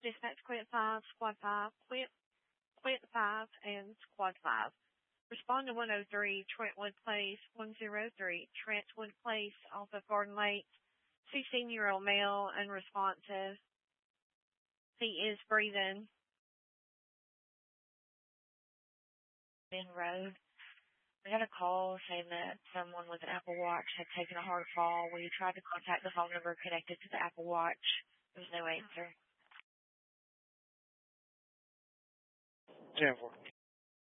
Dispatch Quint 5, Squad 5, Quint 5, and Squad 5. Respond to 103, Trentwood Place, 103, Trentwood Place, off of Garden Lake. 16-year-old male, unresponsive. He is breathing. In road. I got a call saying that someone with an Apple Watch had taken a hard fall. We tried to contact the phone number connected to the Apple Watch. There was no answer. 10-4.